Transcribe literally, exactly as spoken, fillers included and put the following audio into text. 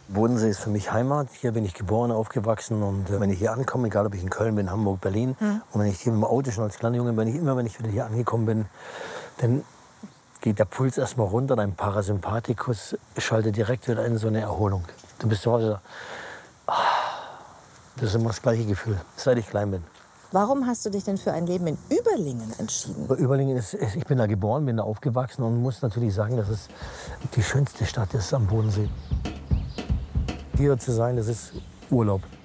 Bodensee ist für mich Heimat. Hier bin ich geboren, aufgewachsen. Und äh, wenn ich hier ankomme, egal ob ich in Köln bin, Hamburg, Berlin, hm. und wenn ich hier mit dem Auto schon als kleiner Junge, wenn ich immer, wenn ich wieder hier angekommen bin, dann geht der Puls erstmal runter, dein Parasympathikus schaltet direkt wieder in so eine Erholung. Du bist zu Hause. Das ist immer das gleiche Gefühl, seit ich klein bin. Warum hast du dich denn für ein Leben in Überlingen entschieden? Überlingen ist, ich bin da geboren, bin da aufgewachsen und muss natürlich sagen, dass es die schönste Stadt ist am Bodensee. Hier zu sein, das ist Urlaub.